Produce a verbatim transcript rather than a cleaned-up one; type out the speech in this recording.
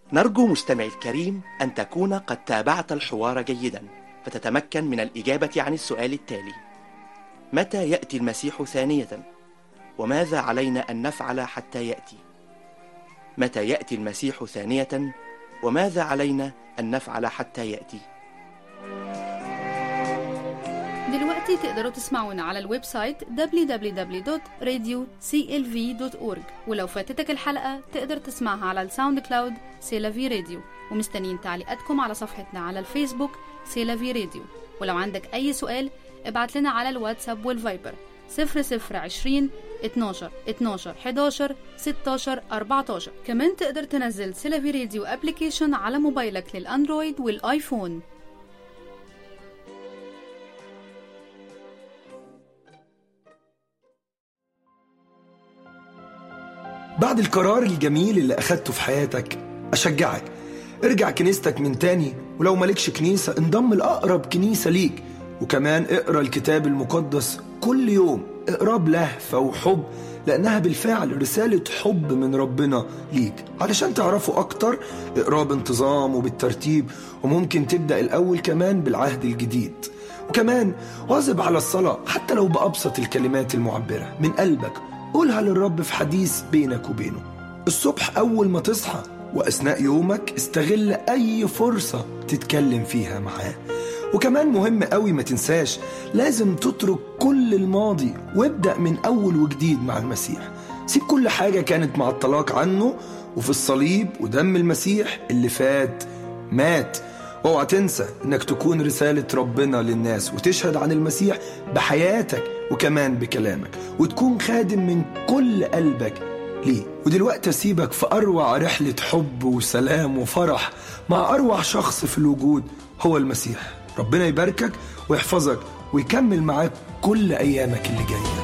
نرجو مستمعي الكريم أن تكون قد تابعت الحوار جيدا فتتمكن من الإجابة عن السؤال التالي: متى يأتي المسيح ثانية؟ وماذا علينا أن نفعل حتى يأتي؟ متى يأتي المسيح ثانية؟ وماذا علينا أن نفعل حتى يأتي؟ دلوقتي تقدروا تسمعونا على الويب سايت دبليو دبليو دبليو دوت راديو سي ال في دوت أورج، ولو فاتتك الحلقة تقدر تسمعها على الساوند كلاود سيلافي راديو، ومستنيين تعليقاتكم على صفحتنا على الفيسبوك سيلافي راديو. ولو عندك أي سؤال ابعت لنا على الواتساب والفايبر صفر صفر عشرين اتناشر اتناشر حداشر ستاشر أربعتاشر. كمان تقدر تنزل سيلافي راديو ابليكيشن على موبايلك للأندرويد والآيفون. بعد القرار الجميل اللي أخدته في حياتك أشجعك ارجع كنيستك من تاني، ولو مالكش كنيسة انضم لأقرب كنيسة ليك، وكمان اقرأ الكتاب المقدس كل يوم، اقرأ بلهفة وحب، لأنها بالفعل رسالة حب من ربنا ليك. علشان تعرفوا أكتر اقرأ بانتظام وبالترتيب، وممكن تبدأ الأول كمان بالعهد الجديد. وكمان واظب على الصلاة حتى لو بأبسط الكلمات المعبرة من قلبك، قولها للرب في حديث بينك وبينه. الصبح أول ما تصحى وأثناء يومك استغل أي فرصة تتكلم فيها معاه. وكمان مهم قوي ما تنساش لازم تترك كل الماضي وابدأ من أول وجديد مع المسيح. سيب كل حاجة كانت معطلاك عنه، وفي الصليب ودم المسيح اللي فات مات. واوعى تنسى انك تكون رسالة ربنا للناس وتشهد عن المسيح بحياتك وكمان بكلامك، وتكون خادم من كل قلبك ليه. ودلوقتي أسيبك في أروع رحلة حب وسلام وفرح مع أروع شخص في الوجود هو المسيح. ربنا يباركك ويحفظك ويكمل معاك كل أيامك اللي جاية.